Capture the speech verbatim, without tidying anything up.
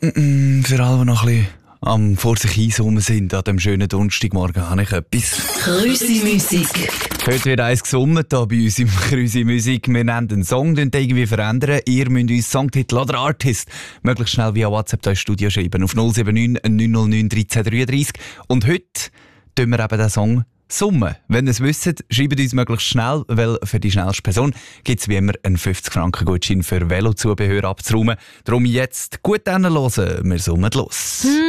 Mm, Für alle, die noch ein bisschen am vor sich einsummen sind, an diesem schönen Donnerstagmorgen, habe ich etwas. Krüsi Musik. Heute wird eins gesummt hier bei uns im Krüsi Musik. Wir nennen den Song, den irgendwie verändern. Ihr müsst uns Songtitel oder Artist möglichst schnell via WhatsApp ins Studio schreiben auf null sieben neun neun null neun eins drei drei drei. Und heute tun wir eben den Song summen. Wenn ihr es wisst, schreibt uns möglichst schnell, weil für die schnellste Person gibt es wie immer einen fünfzig Franken Gutschein für Velozubehör abzuräumen. Darum jetzt gut hören, wir summen los.